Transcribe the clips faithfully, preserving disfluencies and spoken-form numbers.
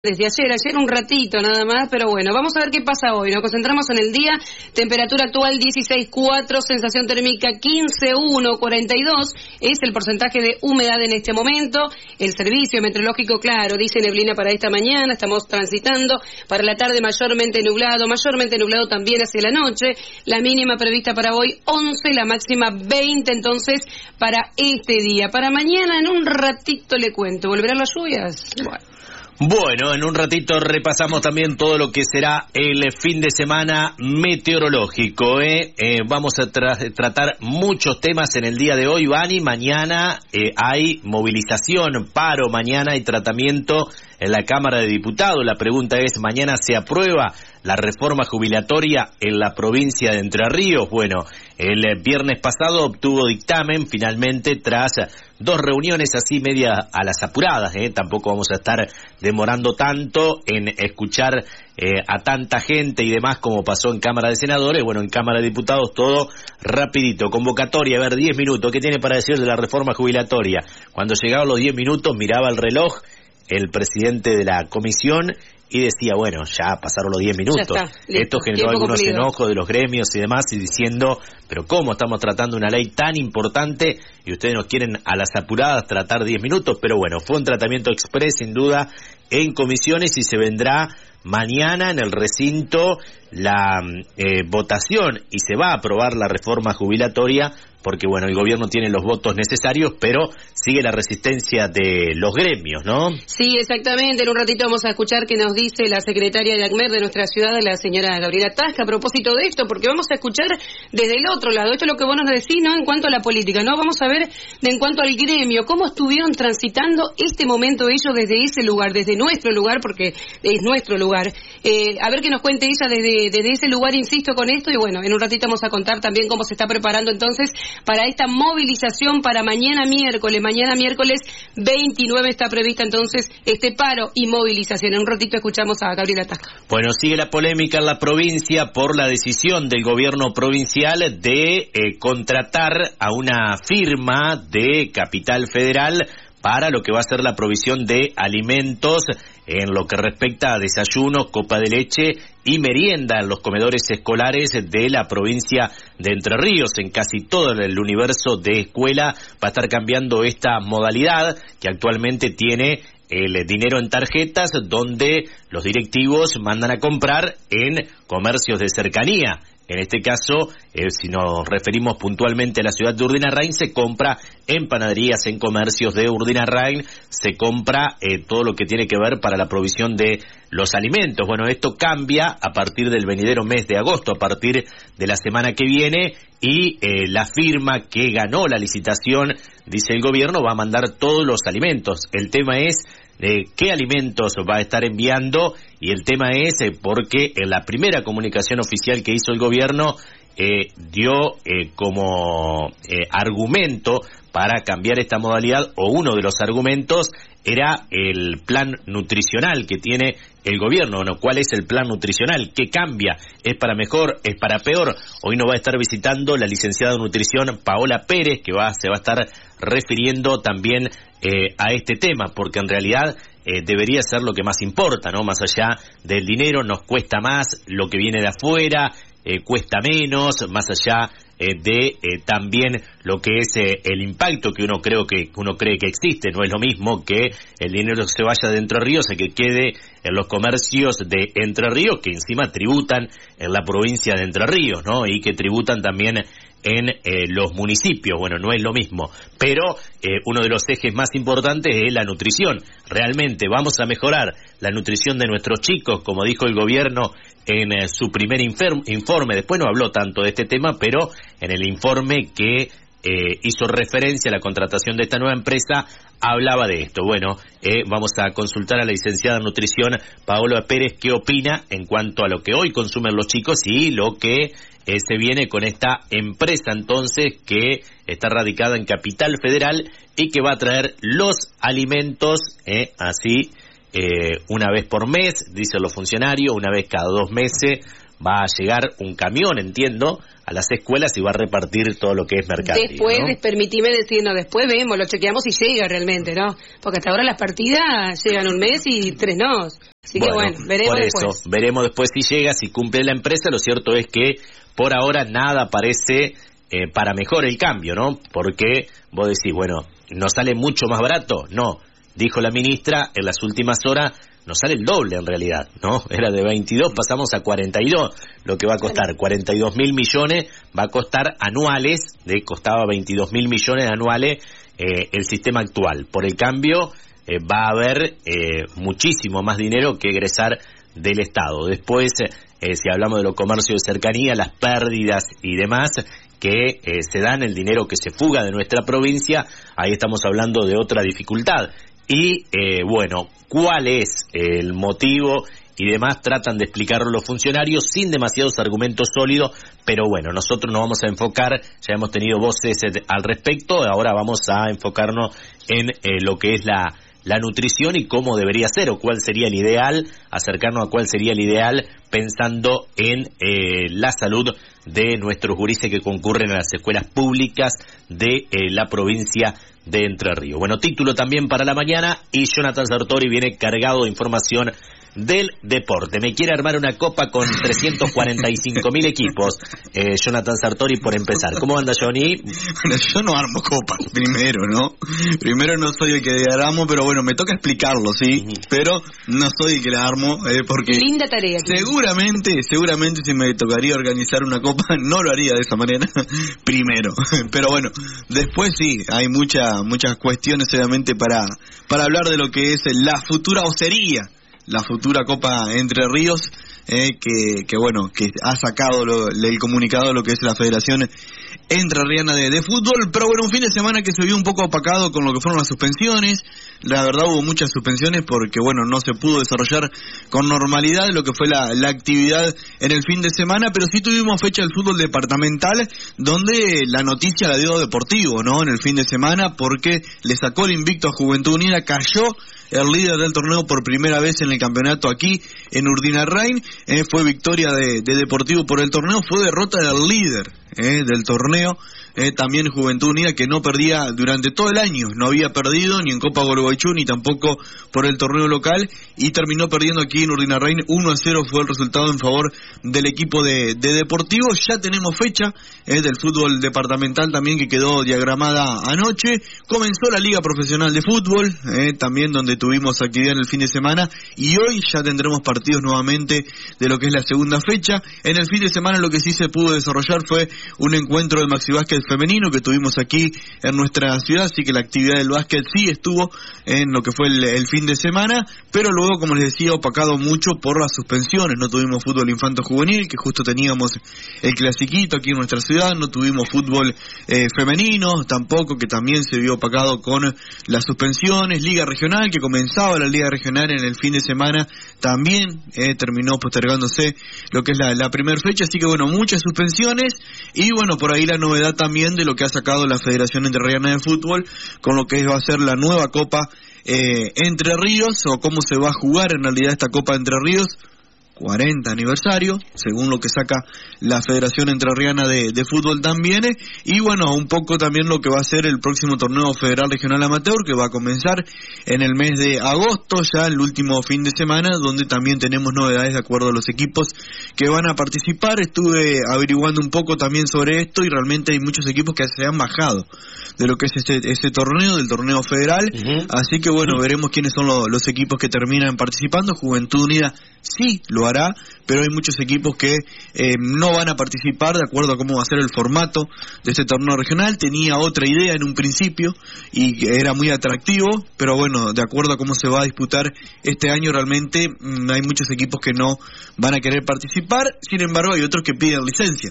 Desde ayer, ayer un ratito nada más, pero bueno, vamos a ver qué pasa hoy. Nos concentramos en el día, temperatura actual dieciséis coma cuatro, sensación térmica quince coma uno, cuarenta y dos, es el porcentaje de humedad en este momento. El servicio meteorológico, claro, dice neblina para esta mañana, estamos transitando para la tarde mayormente nublado, mayormente nublado también hacia la noche. La mínima prevista para hoy once, la máxima veinte, entonces, para este día. Para mañana, en un ratito le cuento, ¿volverán las lluvias? Bueno. Bueno, en un ratito repasamos también todo lo que será el fin de semana meteorológico. ¿eh? Eh, vamos a tra- tratar muchos temas en el día de hoy, Vani. Mañana eh, hay movilización, paro, mañana hay tratamiento en la Cámara de Diputados. La pregunta es, ¿mañana se aprueba la reforma jubilatoria en la provincia de Entre Ríos? Bueno, el viernes pasado obtuvo dictamen finalmente tras dos reuniones así media a las apuradas. ¿eh? Tampoco vamos a estar demorando tanto en escuchar eh, a tanta gente y demás como pasó en Cámara de Senadores. Bueno, en Cámara de Diputados todo rapidito, convocatoria, a ver, diez minutos, ¿qué tiene para decir de la reforma jubilatoria? Cuando llegaban los diez minutos miraba el reloj el presidente de la comisión y decía, bueno, ya pasaron los diez minutos. Está, Esto generó algunos cumplido. enojos de los gremios y demás, y diciendo, pero ¿cómo estamos tratando una ley tan importante y ustedes nos quieren a las apuradas tratar diez minutos? Pero bueno, fue un tratamiento exprés, sin duda, en comisiones, y se vendrá mañana en el recinto la eh, votación y se va a aprobar la reforma jubilatoria, porque bueno, el gobierno tiene los votos necesarios, pero sigue la resistencia de los gremios, ¿no? Sí, exactamente. En un ratito vamos a escuchar qué nos dice la secretaria de ACMER de nuestra ciudad, la señora Gabriela Tasca, a propósito de esto, porque vamos a escuchar desde el otro lado. Esto es lo que vos nos decís, ¿no? En cuanto a la política, ¿no? Vamos a ver de en cuanto al gremio, cómo estuvieron transitando este momento ellos desde ese lugar, desde nuestro lugar, porque es nuestro lugar. Eh, a ver qué nos cuente ella desde, desde ese lugar, insisto con esto, y bueno, en un ratito vamos a contar también cómo se está preparando entonces para esta movilización para mañana miércoles. Mañana miércoles veintinueve está prevista entonces este paro y movilización. En un ratito escuchamos a Gabriela Tasca. Bueno, sigue la polémica en la provincia por la decisión del gobierno provincial de eh, contratar a una firma de Capital Federal para lo que va a ser la provisión de alimentos en lo que respecta a desayuno, copa de leche y merienda en los comedores escolares de la provincia de Entre Ríos. En casi todo el universo de escuela va a estar cambiando esta modalidad que actualmente tiene el dinero en tarjetas, donde los directivos mandan a comprar en comercios de cercanía. En este caso, eh, si nos referimos puntualmente a la ciudad de Urdinarrain, se compra en panaderías, en comercios de Urdinarrain, se compra eh, todo lo que tiene que ver para la provisión de los alimentos. Bueno, esto cambia a partir del venidero mes de agosto, a partir de la semana que viene, y eh, la firma que ganó la licitación, dice el gobierno, va a mandar todos los alimentos. El tema es de qué alimentos va a estar enviando, y el tema es eh, porque en la primera comunicación oficial que hizo el gobierno eh, dio eh, como eh, argumento para cambiar esta modalidad, o uno de los argumentos era el plan nutricional que tiene el gobierno. Bueno, ¿cuál es el plan nutricional? ¿Qué cambia? ¿Es para mejor? ¿Es para peor? Hoy nos va a estar visitando la licenciada en nutrición Paola Pérez, que va, se va a estar refiriendo también eh, a este tema, porque en realidad eh, debería ser lo que más importa, ¿no? Más allá del dinero, nos cuesta más lo que viene de afuera, eh, cuesta menos, más allá eh, de eh, también lo que es eh, el impacto que uno creo que uno cree que existe. No es lo mismo que el dinero se vaya de Entre Ríos a que quede en los comercios de Entre Ríos, que encima tributan en la provincia de Entre Ríos, ¿no? Y que tributan también en eh, los municipios. Bueno, no es lo mismo, pero eh, uno de los ejes más importantes es la nutrición. Realmente vamos a mejorar la nutrición de nuestros chicos, como dijo el gobierno en eh, su primer infer- informe. Después no habló tanto de este tema, pero en el informe que eh, hizo referencia a la contratación de esta nueva empresa, hablaba de esto. Bueno, eh, vamos a consultar a la licenciada en nutrición Paola Pérez qué opina en cuanto a lo que hoy consumen los chicos y lo que eh, se viene con esta empresa entonces que está radicada en Capital Federal y que va a traer los alimentos eh, así eh, una vez por mes, dicen los funcionarios, una vez cada dos meses va a llegar un camión, entiendo, a las escuelas y va a repartir todo lo que es mercantil. Después, ¿no? permitime decirnos, después vemos, lo chequeamos y llega realmente, ¿no? Porque hasta ahora las partidas llegan un mes y tres no. Así bueno, que bueno, veremos por eso, después. veremos después si llega, si cumple la empresa. Lo cierto es que por ahora nada parece eh, para mejor el cambio, ¿no? Porque vos decís, bueno, ¿nos sale mucho más barato? No, dijo la ministra en las últimas horas, nos sale el doble en realidad, ¿no? Era de veintidós, pasamos a cuarenta y dos, lo que va a costar cuarenta y dos mil millones, va a costar anuales, de costaba veintidós mil millones anuales eh, el sistema actual. Por el cambio eh, va a haber eh, muchísimo más dinero que egresar del Estado. Después, eh, si hablamos de los comercios de cercanía, las pérdidas y demás que eh, se dan, el dinero que se fuga de nuestra provincia, ahí estamos hablando de otra dificultad. Y, eh, bueno, ¿cuál es el motivo? Y demás tratan de explicarlo los funcionarios sin demasiados argumentos sólidos, pero bueno, nosotros nos vamos a enfocar, ya hemos tenido voces al respecto, ahora vamos a enfocarnos en eh, lo que es la, la nutrición y cómo debería ser, o cuál sería el ideal, acercarnos a cuál sería el ideal pensando en eh, la salud de nuestros gurises que concurren a las escuelas públicas de eh, la provincia de Entre Ríos. Bueno, título también para la mañana, y Jonathan Sartori viene cargado de información del deporte. Me quiere armar una copa con trescientos cuarenta y cinco mil equipos. Eh, Jonathan Sartori, por empezar. ¿Cómo anda, Johnny? Bueno, yo no armo copas, primero, ¿no? Primero no soy el que armo, pero bueno, me toca explicarlo, ¿sí? Uh-huh. Pero no soy el que la armo, eh, porque... Linda tarea. Seguramente, seguramente si me tocaría organizar una copa, no lo haría de esa manera, primero. Pero bueno, después sí, hay mucha, muchas cuestiones, obviamente, para, para hablar de lo que es la futura, o sería la futura Copa Entre Ríos, eh, que, que bueno, que ha sacado lo, el comunicado de lo que es la Federación Entrerriana de, de Fútbol. Pero bueno, un fin de semana que se vio un poco opacado con lo que fueron las suspensiones. La verdad hubo muchas suspensiones porque bueno, no se pudo desarrollar con normalidad lo que fue la, la actividad en el fin de semana, pero sí tuvimos fecha del fútbol departamental, donde la noticia la dio Deportivo, ¿no? En el fin de semana, porque le sacó el invicto a Juventud Unida, cayó el líder del torneo por primera vez en el campeonato aquí en Urdinarrain. Eh, fue victoria de, de Deportivo por el torneo, fue derrota del líder eh, del torneo, eh, también Juventud Unida, que no perdía durante todo el año, no había perdido ni en Copa Gualeguaychú ni tampoco por el torneo local, y terminó perdiendo aquí en Urdinarrain. Uno a cero fue el resultado en favor del equipo de, de Deportivo. Ya tenemos fecha eh, del fútbol departamental también, que quedó diagramada anoche. Comenzó la Liga Profesional de Fútbol, eh, también donde tuvimos actividad en el fin de semana, y hoy ya tendremos partidos nuevamente de lo que es la segunda fecha. En el fin de semana lo que sí se pudo desarrollar fue un encuentro del Maxi Básquet femenino que tuvimos aquí en nuestra ciudad, así que la actividad del básquet sí estuvo en lo que fue el, el fin de semana, pero luego, como les decía, opacado mucho por las suspensiones. No tuvimos fútbol infanto-juvenil, que justo teníamos el clasiquito aquí en nuestra ciudad, no tuvimos fútbol eh, femenino tampoco, que también se vio opacado con las suspensiones. Liga regional, que comenzaba la Liga Regional en el fin de semana, también eh, terminó postergándose lo que es la, la primera fecha, así que bueno, muchas suspensiones, y bueno, por ahí la novedad también de lo que ha sacado la Federación Entrerriana de Fútbol, con lo que va a ser la nueva Copa eh, Entre Ríos, o cómo se va a jugar en realidad esta Copa Entre Ríos, cuarenta aniversario, según lo que saca la Federación Entrerriana de, de Fútbol también, eh, y bueno, un poco también lo que va a ser el próximo torneo federal regional amateur, que va a comenzar en el mes de agosto, ya el último fin de semana, donde también tenemos novedades de acuerdo a los equipos que van a participar. Estuve averiguando un poco también sobre esto, y realmente hay muchos equipos que se han bajado de lo que es este, este torneo, del torneo federal, uh-huh. Así que bueno, veremos quiénes son lo, los equipos que terminan participando. Juventud Unida sí lo hará, pero hay muchos equipos que eh, no van a participar de acuerdo a cómo va a ser el formato de este torneo regional. Tenía otra idea en un principio y era muy atractivo, pero bueno, de acuerdo a cómo se va a disputar este año, realmente mmm, hay muchos equipos que no van a querer participar. Sin embargo, hay otros que piden licencia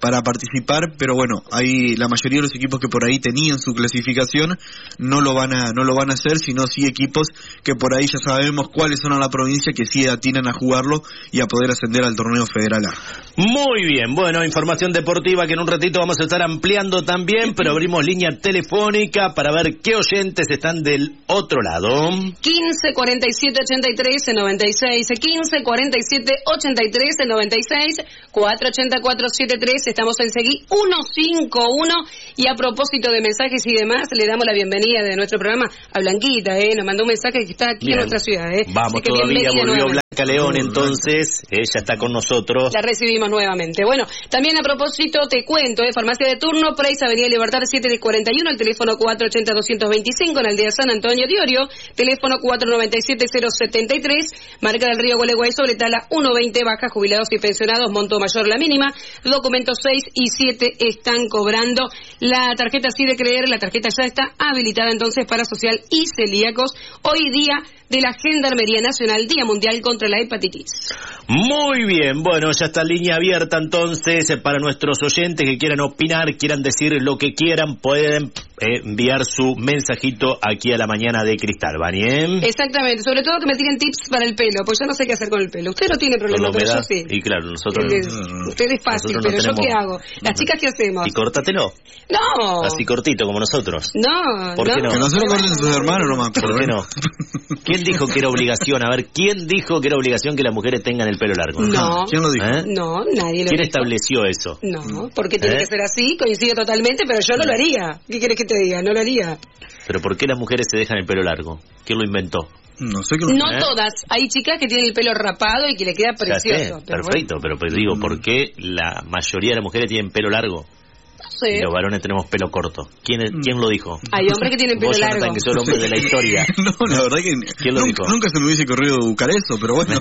para participar, pero bueno, hay la mayoría de los equipos que por ahí tenían su clasificación no lo van a no lo van a hacer, sino sí equipos que por ahí ya sabemos cuáles son a la provincia, que sí atinan a jugarlo y a poder ascender al torneo federal A. Muy bien, bueno, información deportiva que en un ratito vamos a estar ampliando también, pero abrimos línea telefónica para ver qué oyentes están del otro lado. quince cuarenta y siete ochenta y tres noventa y seis, quince cuarenta y siete ochenta y tres noventa y seis, cuatro ochenta cuatro setenta y tres, estamos en Seguí ciento cincuenta y uno, y a propósito de mensajes y demás, le damos la bienvenida de nuestro programa a Blanquita, eh, nos mandó un mensaje que está aquí bien. En nuestra ciudad. Eh. Vamos, todavía volvió Blanca León, entonces ella está con nosotros. La recibimos nuevamente. Bueno, también a propósito te cuento, eh, farmacia de turno, Preis, Avenida Libertad siete de cuarenta y uno, el teléfono cuatro ochenta doscientos veinticinco, en Aldea San Antonio de Orio, teléfono cuatro noventa y siete cero setenta y tres, marca del Río Gualeguay, sobre tala ciento veinte, baja, jubilados y pensionados, monto mayor la mínima, documentos seis y siete están cobrando. La tarjeta sí de creer, la tarjeta ya está habilitada entonces para social y celíacos, hoy día de la Gendarmería Nacional, Día Mundial contra la Hepatitis. Muy bien, bueno, ya está línea abierta entonces para nuestros oyentes que quieran opinar, quieran decir lo que quieran, pueden eh, enviar su mensajito aquí a la mañana de Cristal, ¿Vani? ¿eh? Exactamente, sobre todo que me tiren tips para el pelo, pues yo no sé qué hacer con el pelo. Usted no tiene problema, pero yo sí. Y claro, nosotros... Es, usted es fácil, pero no yo qué hago. Las chicas, ¿qué hacemos? Y córtatelo. No. Así cortito como nosotros. No, ¿Por qué no? Que nosotros corten sus hermanos nomás. ¿Por qué no? ¿Quién dijo que era obligación? A ver, ¿quién dijo que era obligación que las mujeres tengan el pelo largo? No. ¿Quién lo dijo? ¿Eh? No, nadie lo ¿Quién dijo. estableció eso? No, porque tiene ¿Eh? que ser así, coincido totalmente, pero yo no lo haría. ¿Qué quieres que te diga? No lo haría. ¿Pero por qué las mujeres se dejan el pelo largo? ¿Quién lo inventó? No sé qué lo... No ¿Eh? todas. Hay chicas que tienen el pelo rapado y que le queda Ya sé, precioso. Pero perfecto, bueno, pero pues digo, ¿por qué la mayoría de las mujeres tienen pelo largo? no sé. Y los varones tenemos pelo corto. ¿Quién, es- quién lo dijo? Hay hombres que tienen pelo Vos, largo. Jonathan, que sos el hombre de la historia. No, la verdad que ¿Quién lo nunca, dijo? nunca se me hubiese corrido buscar eso, pero bueno.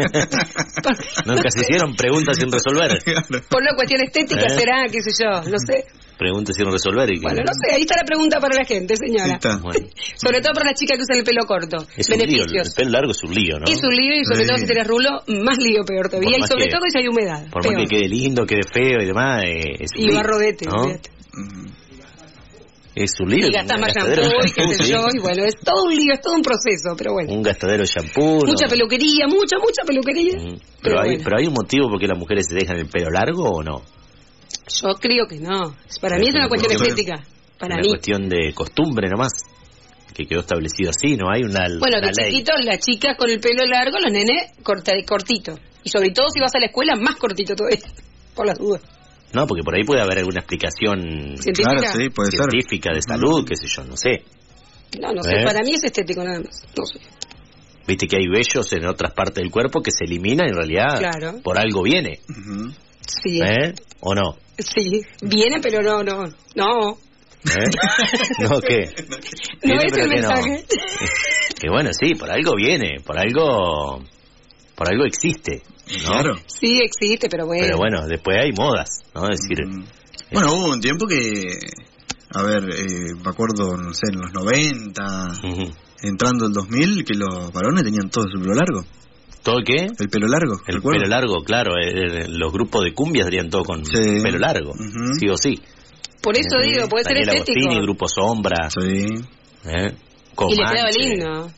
Nunca se hicieron preguntas sin resolver. Claro. Por una cuestión estética ¿Eh? será, qué sé yo, no sé. Preguntas sin resolver. Y que... Bueno, no sé, ahí está la pregunta para la gente, Ahí señora. está. Bueno, Sobre todo para las chicas que usan el pelo corto. es un lío, Beneficios. el pelo largo es un lío, ¿no? Es un lío y sobre Sí. todo si tenés rulo, más lío peor todavía. Por Y más sobre que- todo si hay humedad. Por peor. más que quede lindo, quede feo y demás, eh, es un Y lío, va rodete, ¿no? olvídate. Mm. Es un lío. Y gastás un más gastadero shampoo de y qué sé shampoo, yo. sí. Y bueno, es todo un lío, es todo un proceso, pero bueno. Un gastadero de shampoo. Mucha no. peluquería, mucha, mucha peluquería. Mm, Pero, Pero hay, bueno. pero hay un motivo por qué las mujeres se dejan el pelo largo o no? Yo creo que no. Para Es mí es una una cuestión cuestión- estética. Para una mí. cuestión de costumbre nomás, que quedó establecido así, no hay una, Bueno, una de ley. chiquitos, las chicas con el pelo largo, los nenes corta, cortito. Y sobre todo si vas a la escuela, más cortito todavía. Por las dudas. No, porque por ahí puede haber alguna explicación ¿Científica? Claro, sí, puede ser. científica de salud, qué sé yo, no sé. No, no sé. ¿Eh? Para mí es estético nada más. No sé. Viste que hay vellos en otras partes del cuerpo que se eliminan y en realidad Claro. por algo viene, Ujú. Sí. ¿eh? ¿O no? Sí. Viene, pero no, no. No. ¿Eh? ¿No qué? No Viene, es pero el que no. mensaje. Que bueno, sí, por algo viene, por algo por algo existe, ¿no? Claro. Sí, existe, pero bueno. Pero bueno, después hay modas, ¿no? Es decir, Mm. Bueno, hubo un tiempo que, a ver, eh, me acuerdo, no sé, en los noventa, ujú. entrando el dos mil, que los varones tenían todo su pelo largo. ¿Todo qué? El pelo largo, El ¿recuerdo? pelo largo, claro, eh, eh, los grupos de cumbia serían todo con Sí. pelo largo, Ujú. sí o sí. Por eso digo, puede ser Daniel estético. Agostini, Grupo Sombra, Sí. ¿eh? Y le quedaba Comanche, lindo.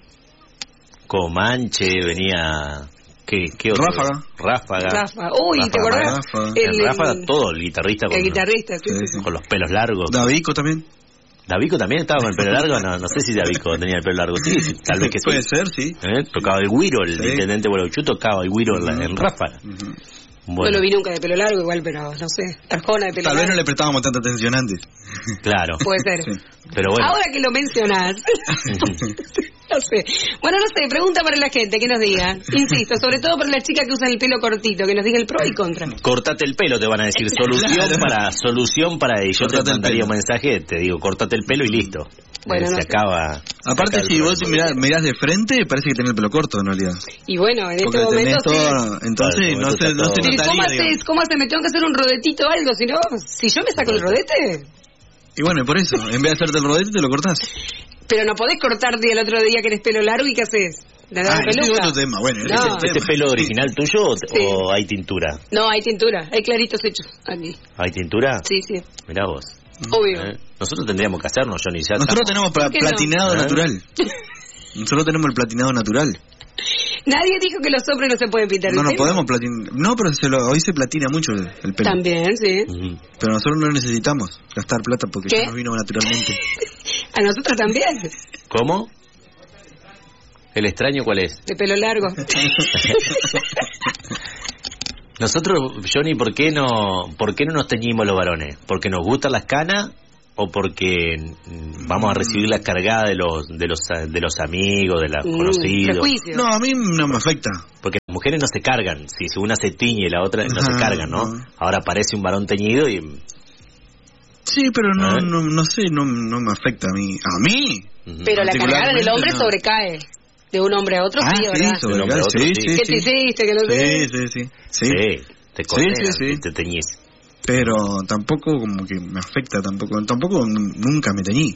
Comanche, venía... ¿Qué, qué otro? Ráfaga. Ráfaga. Rafa. Uy, ¿te Ráfaga. acordás? Ráfaga. El, En Ráfaga todo, el guitarrista con, el guitarrista, sí, Sí, sí, sí. sí. con los pelos largos. Davico también. ¿Davico también estaba con el pelo largo? No, no sé si Davico tenía el pelo largo. Sí, tal vez que sí. Puede ser, sí. ¿Eh? Tocaba el güiro, el Sí. intendente Gualeguaychú tocaba el güiro en, la- en Ráfaga. Ujú. No Bueno, lo vi nunca de pelo largo igual, pero no sé. Arjona de pelo Tal vez no largo. le prestábamos tanta atención antes. claro. Puede ser. Sí. Pero bueno, Ahora que lo mencionás. No sé. Bueno, no sé, pregunta para la gente que nos diga. Insisto, sobre todo para las chicas que usan el pelo cortito, que nos diga el pro y contra. cortate el pelo, te van a decir. Solución Claro. para solución para ello. Yo Cortate te el mandaría pelo. un mensaje, te digo, cortate el pelo y listo. Bueno, Eh, no se sé. acaba. Aparte, se acaba si el vos problema. mirás, mirás de frente, parece que tenés el pelo corto, en realidad. Y bueno, en este Porque momento tenés sí. todo... Entonces, Claro, no está se, no todo- se Pero ¿cómo notaría, digamos. haces? ¿Cómo haces? Me tengo que hacer un rodetito o algo, si no, si yo me saco el rodete. Y bueno, por eso, en vez de hacerte el rodete, te lo cortás. Pero no podés cortarte el otro día que eres pelo largo y ¿qué haces? de la Ah, ese es peluca. otro tema, bueno. ese No. es otro ¿Este tema. pelo original tuyo o, Sí. o hay tintura? No, hay tintura, hay claritos hechos aquí. ¿Hay tintura? Sí, sí, Mirá vos. obvio. ¿Eh? Nosotros tendríamos que hacernos, Johnny. Ya Nosotros estamos. tenemos pla- ¿Por qué no? platinado ¿Eh? natural. Nosotros tenemos el platinado natural. Nadie dijo que los hombres no se pueden pintar No el nos pelo. podemos platinar. No, pero se lo, hoy se platina mucho el, el pelo. También, sí. Ujú. Pero nosotros no necesitamos gastar plata porque ¿Qué? ya nos vino naturalmente. A nosotros también, ¿Cómo? ¿El extraño cuál es? de pelo largo. Nosotros, Johnny, ¿por qué no, por qué no nos teñimos los varones? ¿Porque nos gustan las canas o porque mm, vamos a recibir la cargada de los de los de los amigos, de los Mm, conocidos? prejuicio. No, a mí no me afecta. Porque las mujeres no se cargan, si una se tiñe y la otra no se Ajá, cargan, ¿no? no. Ahora aparece un varón teñido y... Sí, pero no, ¿Eh? no, no sé, no, no me afecta a mí. ¿A mí? Ujú. Pero la cargada del hombre no. sobrecae. De un hombre a otro, Ah, sí, sí, ¿verdad? sobre De un hombre a el- otro, sí, sí. sí, ¿Qué te sí. hiciste? Que no Sí, sé. sí, sí. Sí. Sí, te condenan, sí, sí. te teñís. Pero tampoco como que me afecta, tampoco tampoco n- nunca me teñí.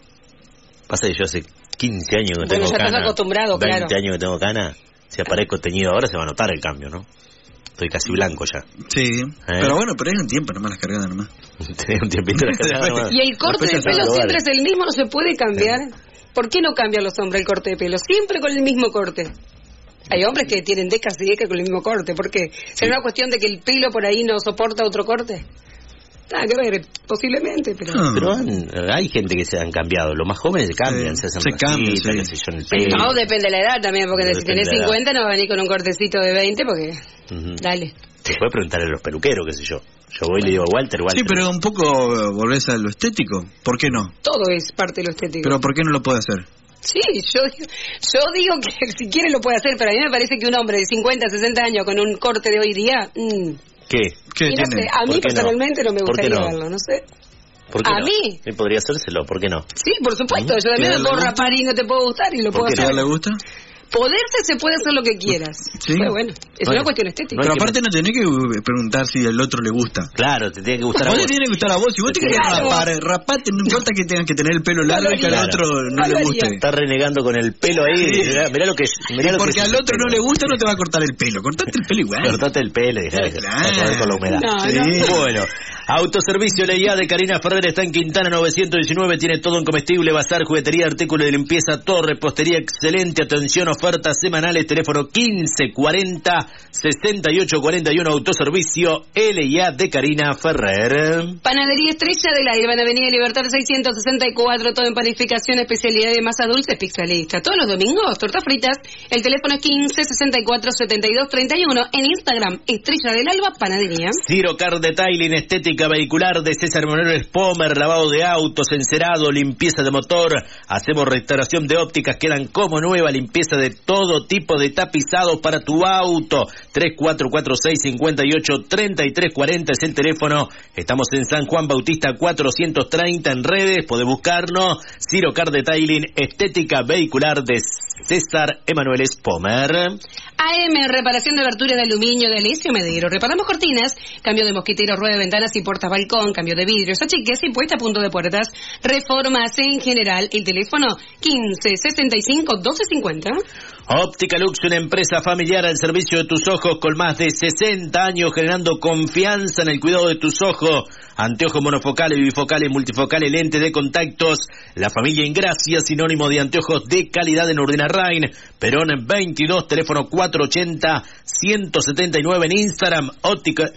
Pasa que yo hace quince años que Bueno, tengo ya estás cana, acostumbrado, veinte claro. años que tengo cana, si aparezco teñido ahora se va a notar el cambio, ¿no? Estoy casi blanco ya. Sí. Pero bueno, pero es un tiempo nomás las cargadas nomás. Tenés un tiempito de cargada nomás. Y el corte Después de ya pelo está, siempre vale. es el mismo, no se puede cambiar. ¿Por qué no cambian los hombres el corte de pelo? Siempre con el mismo corte. Hay hombres que tienen décadas y décadas con el mismo corte. ¿Por qué? ¿Será una cuestión de que el pelo por ahí no soporta otro corte? Nada que ver, posiblemente, pero... Ah. Pero han- hay gente que se han cambiado. Los más jóvenes se cambian, Sí, se hacen se cambian, rasitas, sí. qué sé yo, en el pelo. No, depende de la edad también, porque Depende si tenés de la edad. cincuenta no va a venir con un cortecito de veinte, porque... Ujú. Dale. Se puede preguntarle a los peluqueros, qué sé yo. Yo voy y le digo, Walter, Walter. Sí, pero un poco eh, volvés a lo estético. ¿Por qué no? Todo es parte de lo estético. Pero ¿por qué no lo puede hacer? Sí, yo, yo digo que si quiere lo puede hacer, pero a mí me parece que un hombre de cincuenta, sesenta años con un corte de hoy día... mmm, ¿Qué? ¿Qué y no tiene? sé, a ¿Por mí qué no? personalmente no, me ¿Por qué gustaría no? verlo, no sé. ¿Por qué ¿A no? mí? Sí, podría hacérselo, ¿por qué no? Sí, por supuesto, yo también ¿Y a me él puedo le gusta? rapar y no te puedo gustar y lo ¿Por puedo qué ¿A hacer. él le gusta? Poderse se puede hacer lo que quieras. Sí. Pero bueno, es Bueno, una cuestión estética. no hay Pero que aparte no tenés que eh, preguntar si al otro le gusta. Claro, te tiene que gustar a Vos vos. te tiene que gustar a vos. Si vos te querés Claro. rapar, rapate, no importa que tengas que tener el pelo largo y que al Claro. otro no No lo le haría. guste. Está renegando con el pelo ahí. Sí. Mirá, mirá lo que mirá Y lo que porque es al ese otro no pelo. le gusta, no te va a cortar el pelo. Cortate el pelo igual. Cortate el pelo y dejá de Claro. joder con la humedad. No, Sí. no. Bueno, Autoservicio Leia de Karina Ferrer está en Quintana novecientos diecinueve, tiene todo en comestible, bazar, juguetería, artículos de limpieza, todo, repostería, excelente atención, ofertas semanales, teléfono quince cuarenta sesenta y ocho cuarenta y uno, Autoservicio Leia de Karina Ferrer. Panadería Estrella del Aire, en Avenida Libertad seiscientos sesenta y cuatro, todo en panificación, especialidad de masa dulce, pizza lista. Todos los domingos, tortas fritas, el teléfono es quince sesenta y cuatro setenta y dos treinta y uno, en Instagram, Estrella del Alba, Panadería. Ciro Car Detailing, estética vehicular de César Manuel Spomer, lavado de autos, encerado, limpieza de motor, hacemos restauración de ópticas, quedan como nueva, limpieza de todo tipo de tapizados para tu auto. Tres cuatro cuatro seis cinco ocho tres tres cuatro cero es el teléfono. Estamos en San Juan Bautista cuatrocientos treinta en redes, podés buscarnos. Ciro Car Detailing, estética vehicular de César Emanuel Spomer. A M, reparación de aberturas de aluminio de Alicio Medero. Reparamos cortinas, cambio de mosquiteros, rueda de ventanas y puertas balcón, cambio de vidrios, achiques y puesta a punto de puertas. Reformas en general. El teléfono quince sesenta y cinco doce cincuenta. Óptica Lux, una empresa familiar al servicio de tus ojos con más de sesenta años generando confianza en el cuidado de tus ojos. Anteojos monofocales, bifocales, multifocales, lentes de contactos. La familia Ingracia, sinónimo de anteojos de calidad en Urdinarrain. Perón veintidós, teléfono cuatrocientos ochenta, ciento setenta y nueve en Instagram, óptica,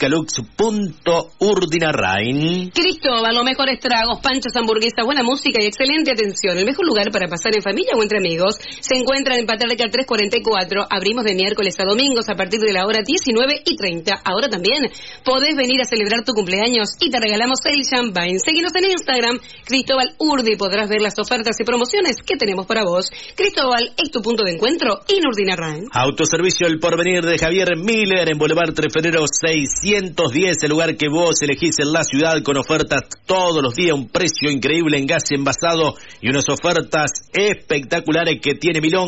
ópticalux.urdinarrain. Cristóbal, los mejores tragos, panchos, hamburguesas, buena música y excelente atención. El mejor lugar para pasar en familia o entre amigos se encuentra en Paterca trescientos cuarenta y cuatro. Abrimos de miércoles a domingos a partir de la hora diecinueve y treinta. Ahora también podés venir a celebrar tu cumpleaños y te regalamos el champagne. Seguinos en Instagram, Cristóbal Urdi. Podrás ver las ofertas y promociones que tenemos para vos. Cristóbal es tu punto de encuentro en Urdinarrain. Autoservicio El Porvenir de Javier Miller en Boulevard Tres Febrero seiscientos diez, el lugar que vos elegís en la ciudad con ofertas todos los días, un precio increíble en gas envasado y unas ofertas espectaculares que tiene Milonga. Tres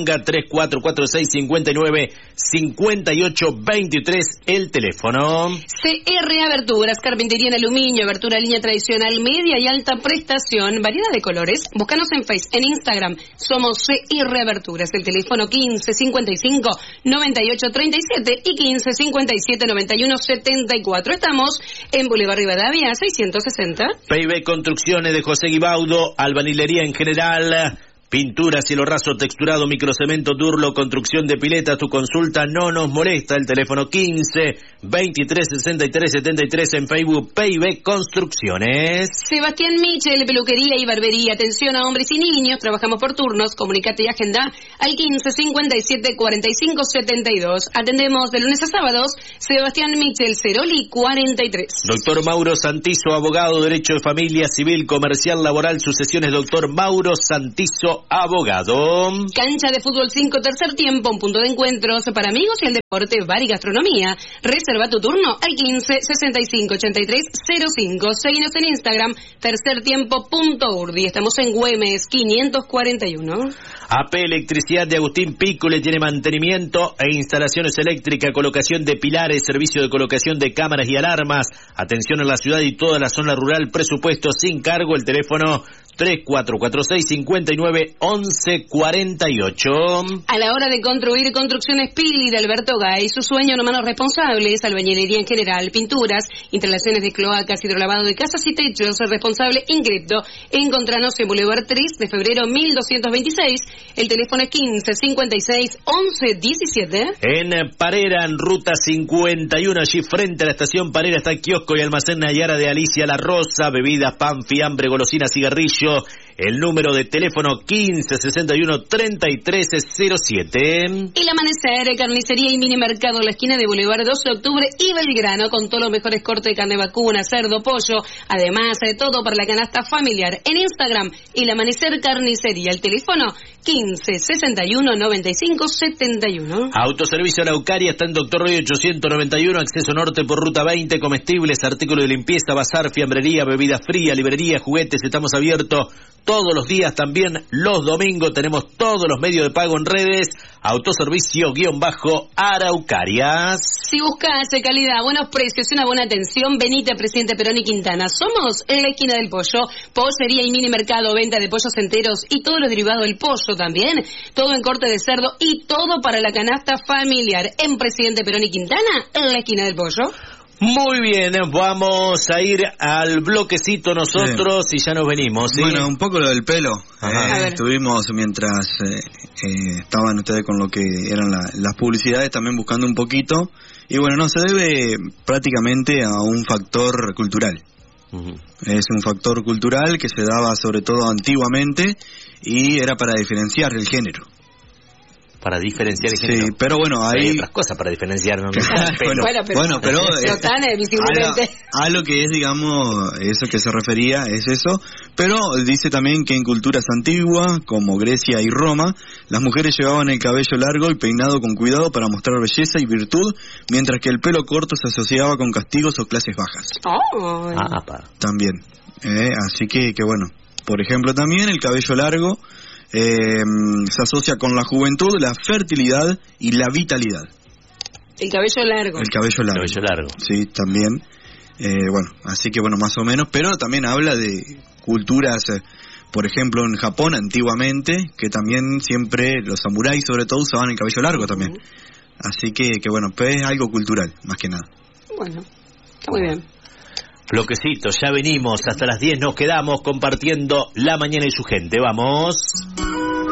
tres cuatro cuatro seis cinco nueve cinco ocho dos tres, el teléfono. C R Aberturas, carpintería en aluminio, abertura línea tradicional, media y alta prestación, variedad de colores. Búscanos en Face, en Instagram, somos C R Aberturas, el teléfono quince cincuenta y cinco noventa y ocho treinta y siete y quince cincuenta y siete noventa y uno setenta y cuatro. Estamos en Boulevard Rivadavia seiscientos sesenta. P I B Construcciones de José Guibaudo, albañilería en general, pintura, cielo raso, texturado, microcemento, turlo, construcción de piletas. Tu consulta no nos molesta. El teléfono quince veintitrés sesenta y tres setenta y tres, en Facebook, P I B Construcciones. Sebastián Michel, peluquería y barbería. Atención a hombres y niños. Trabajamos por turnos. Comunicate y agenda al quince cincuenta y siete cuarenta y cinco setenta y dos. Atendemos de lunes a sábados. Sebastián Michel, Ceroli cuarenta y tres. Doctor Mauro Santizo, abogado, derecho de familia, civil, comercial, laboral, sucesiones. Doctor Mauro Santizo, abogado. Cancha de fútbol cinco, tercer tiempo, un punto de encuentros para amigos y el deporte, bar y gastronomía. Reserva tu turno al quince sesenta y cinco ochenta y tres cero cinco. Seguinos en Instagram, tercertiempo.urdi. Estamos en Güemes quinientos cuarenta y uno. A P Electricidad de Agustín Pícule tiene mantenimiento e instalaciones eléctricas, colocación de pilares, servicio de colocación de cámaras y alarmas. Atención en la ciudad y toda la zona rural, presupuesto sin cargo. El teléfono tres cuatro cuatro seis cinco nueve once cuarenta y ocho. A la hora de construir, Construcciones Pili de Alberto Gay, su sueño no manos responsables, albañilería en general, pinturas, instalaciones de cloacas, hidrolavado de casas y techos, responsable Ingreto. Encontranos en Boulevard tres de febrero mil doscientos veintiséis, el teléfono es quince cincuenta y seis once diecisiete. En Parera, en ruta cincuenta y uno, allí frente a la estación Parera, está el kiosco y almacén Nayara de Alicia La Rosa, bebidas, pan, fiambre, golosinas, cigarrillo. El número de teléfono quince sesenta y uno treinta y tres cero siete. El Amanecer, carnicería y mini mercado en la esquina de Boulevard dos de octubre y Belgrano, con todos los mejores cortes de carne vacuna, cerdo, pollo, además de todo para la canasta familiar. En Instagram, El Amanecer Carnicería, el teléfono quince sesenta y uno noventa y cinco setenta y uno. Autoservicio Araucaria está en Doctor Roy ochocientos noventa y uno, acceso norte por ruta veinte, comestibles, artículos de limpieza, bazar, fiambrería, bebidas frías, librería, juguetes. Estamos abiertos todos los días, también los domingos. Tenemos todos los medios de pago en redes. Autoservicio guión bajo Araucarias. Si buscas calidad, buenos precios y una buena atención, venite a Presidente Perón y Quintana. Somos en la esquina del pollo, pollería y mini mercado, venta de pollos enteros y todos los derivados del pollo también. Todo en corte de cerdo y todo para la canasta familiar. En Presidente Perón y Quintana, en la esquina del pollo. Muy bien, vamos a ir al bloquecito nosotros sí. Y ya nos venimos, ¿sí? Bueno, un poco lo del pelo. Eh, estuvimos mientras eh, eh, estaban ustedes con lo que eran la, las publicidades, también buscando un poquito. Y bueno, no, se debe prácticamente a un factor cultural. Uh-huh. Es un factor cultural que se daba sobre todo antiguamente y era para diferenciar el género. Para diferenciar el género. Sí, pero bueno, hay... hay otras cosas para diferenciar, ¿no? bueno, bueno, pero, bueno, pero eh, tan, eh, visiblemente. A, lo, a lo que es, digamos, eso que se refería es eso, pero dice también que en culturas antiguas, como Grecia y Roma, las mujeres llevaban el cabello largo y peinado con cuidado para mostrar belleza y virtud, mientras que el pelo corto se asociaba con castigos o clases bajas. Oh. Ah, pa. También. Eh, así que, que bueno, por ejemplo, también el cabello largo Eh, se asocia con la juventud, la fertilidad y la vitalidad. El cabello largo. El cabello largo. El cabello largo. Sí, también. Eh, bueno, así que bueno, más o menos. Pero también habla de culturas, eh, por ejemplo, en Japón antiguamente, que también siempre los samuráis sobre todo usaban el cabello largo también. Uh-huh. Así que, que bueno, pues es algo cultural, más que nada. Bueno, está muy bien. Bloquecito, ya venimos, hasta las diez nos quedamos compartiendo la mañana y su gente, vamos.